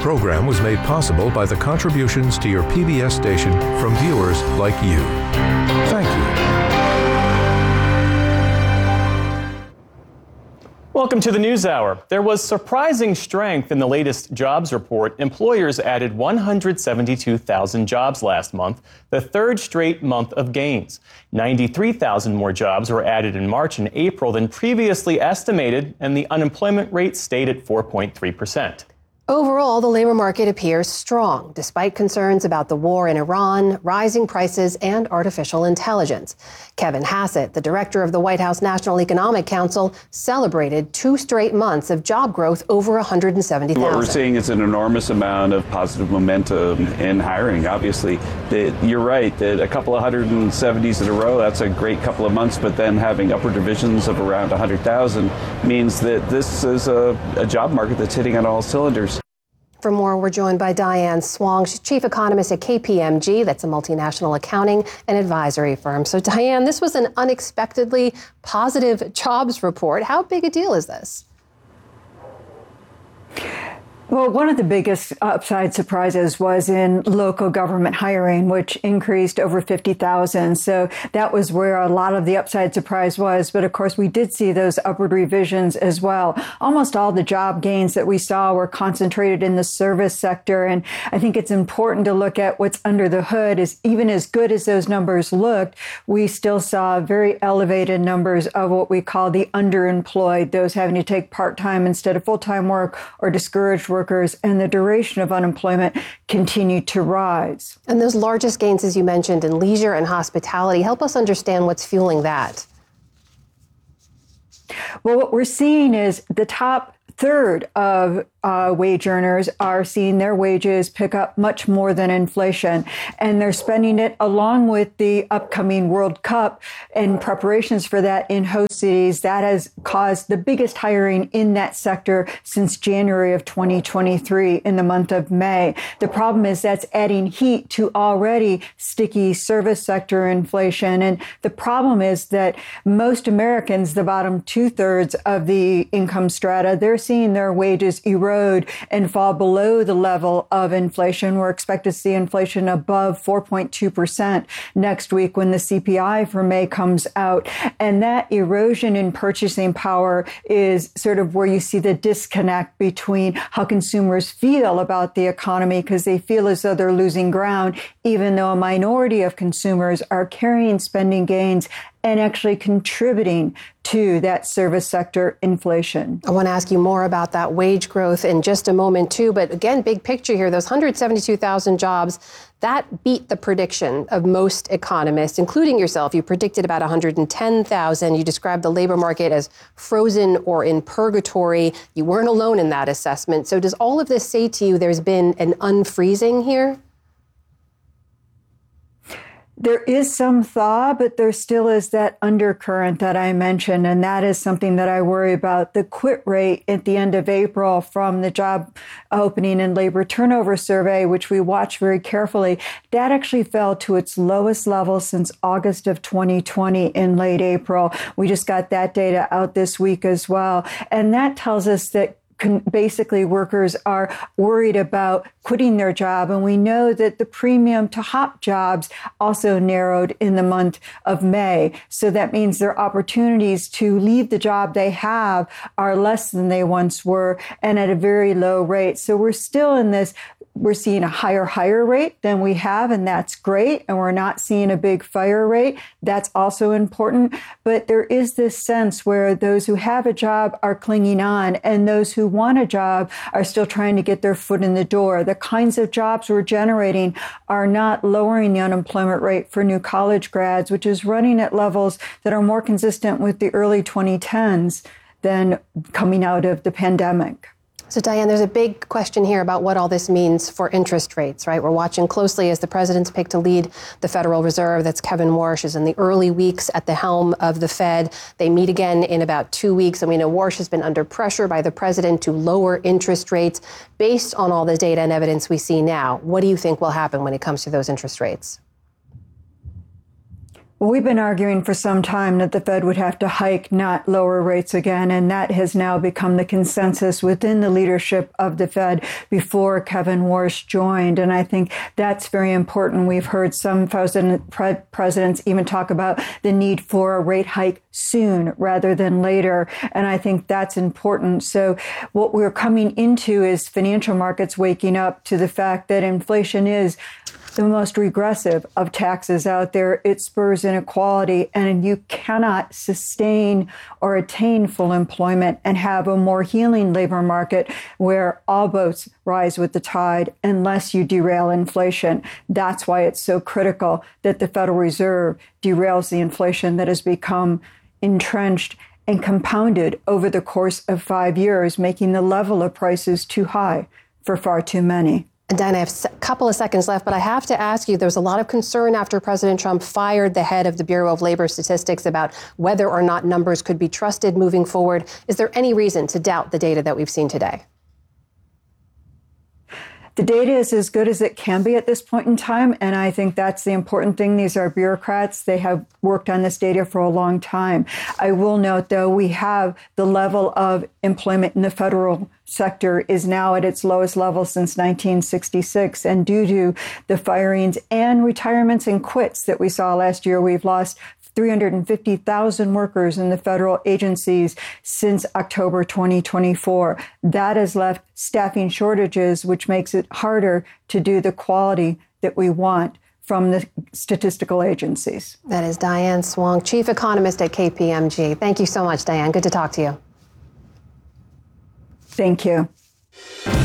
program was made possible by the contributions to your PBS station from viewers like you. Thank you. Welcome to the NewsHour. There was surprising strength in the latest jobs report. Employers added 172,000 jobs last month, the third straight month of gains. 93,000 more jobs were added in March and April than previously estimated, and the unemployment rate stayed at 4.3%. Overall, the labor market appears strong, despite concerns about the war in Iran, rising prices, and artificial intelligence. Kevin Hassett, the director of the White House National Economic Council, celebrated 2 straight months of job growth over 170,000. What we're seeing is an enormous amount of positive momentum in hiring. Obviously, you're right that a couple of 170s in a row, that's a great couple of months, but then having upward divisions of around 100,000 means that this is a job market that's hitting on all cylinders. For more, we're joined by Diane Swong. She's chief economist at KPMG. That's a multinational accounting and advisory firm. So, Diane, this was an unexpectedly positive jobs report. How big a deal is this? Well, one of the biggest upside surprises was in local government hiring, which increased over 50,000. So that was where a lot of the upside surprise was. But of course, we did see those upward revisions as well. Almost all the job gains that we saw were concentrated in the service sector. And I think it's important to look at what's under the hood. Is even as good as those numbers looked, we still saw very elevated numbers of what we call the underemployed, those having to take part-time instead of full-time work, or discouraged workers, and the duration of unemployment continued to rise. And those largest gains, as you mentioned, in leisure and hospitality, help us understand what's fueling that. Well, what we're seeing is the top third of wage earners are seeing their wages pick up much more than inflation, and they're spending it along with the upcoming World Cup and preparations for that in host cities. That has caused the biggest hiring in that sector since January of 2023 in the month of May. The problem is that's adding heat to already sticky service sector inflation. And the problem is that most Americans, the bottom 2/3 of the income strata, they're seeing their wages erode and fall below the level of inflation. We're expected to see inflation above 4.2% next week when the CPI for May comes out. And that erosion in purchasing power is sort of where you see the disconnect between how consumers feel about the economy, because they feel as though they're losing ground, even though a minority of consumers are carrying spending gains and actually contributing to that service sector inflation. I want to ask you more about that wage growth in just a moment, too. But again, big picture here, those 172,000 jobs, that beat the prediction of most economists, including yourself. You predicted about 110,000. You described the labor market as frozen or in purgatory. You weren't alone in that assessment. So does all of this say to you there's been an unfreezing here? There is some thaw, but there still is that undercurrent that I mentioned, and that is something that I worry about. The quit rate at the end of April from the job opening and labor turnover survey, which we watch very carefully, that actually fell to its lowest level since August of 2020 in late April. We just got that data out this week as well. And that tells us that basically workers are worried about quitting their job. And we know that the premium to hop jobs also narrowed in the month of May. So that means their opportunities to leave the job they have are less than they once were and at a very low rate. So we're still in this. We're seeing a higher rate than we have, and that's great. And we're not seeing a big fire rate. That's also important. But there is this sense where those who have a job are clinging on, and those who want a job are still trying to get their foot in the door. The kinds of jobs we're generating are not lowering the unemployment rate for new college grads, which is running at levels that are more consistent with the early 2010s than coming out of the pandemic. So, Diane, there's a big question here about what all this means for interest rates, right? We're watching closely as the president's picked to lead the Federal Reserve. That's Kevin Warsh, is in the early weeks at the helm of the Fed. They meet again in about 2 weeks. And we know Warsh has been under pressure by the president to lower interest rates based on all the data and evidence we see now. What do you think will happen when it comes to those interest rates? Well, we've been arguing for some time that the Fed would have to hike, not lower rates again, and that has now become the consensus within the leadership of the Fed before Kevin Warsh joined. And I think that's very important. We've heard some presidents even talk about the need for a rate hike soon rather than later. And I think that's important. So what we're coming into is financial markets waking up to the fact that inflation is the most regressive of taxes out there. It spurs inequality, and you cannot sustain or attain full employment and have a more healing labor market where all boats rise with the tide unless you derail inflation. That's why it's so critical that the Federal Reserve derails the inflation that has become entrenched and compounded over the course of 5 years, making the level of prices too high for far too many. And Diane, I have a couple of seconds left, but I have to ask you, there's a lot of concern after President Trump fired the head of the Bureau of Labor Statistics about whether or not numbers could be trusted moving forward. Is there any reason to doubt the data that we've seen today? The data is as good as it can be at this point in time, and I think that's the important thing. These are bureaucrats. They have worked on this data for a long time. I will note, though, we have the level of employment in the federal sector is now at its lowest level since 1966, and due to the firings and retirements and quits that we saw last year, we've lost 350,000 workers in the federal agencies since October 2024. That has left staffing shortages, which makes it harder to do the quality that we want from the statistical agencies. That is Diane Swong, Chief Economist at KPMG. Thank you so much, Diane. Good to talk to you. Thank you.